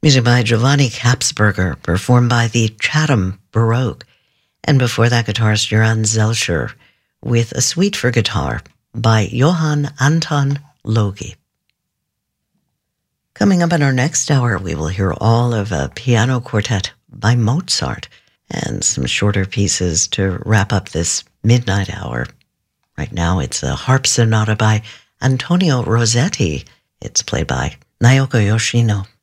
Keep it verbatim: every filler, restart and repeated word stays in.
Music by Giovanni Kapsberger, performed by the Chatham Baroque. And before that, guitarist Johann Zelscher with a suite for guitar by Johann Anton Logi. Coming up in our next hour, we will hear all of a piano quartet by Mozart and some shorter pieces to wrap up this midnight hour. Right now, it's a harp sonata by Antonio Rossetti. It's played by Naoko Yoshino.